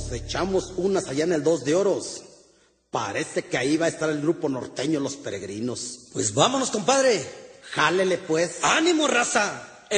nos echamos unas allá en el Dos de Oros. Parece que ahí va a estar el grupo norteño Los Peregrinos. Pues vámonos, compadre. Jálele pues. ¡Ánimo, raza!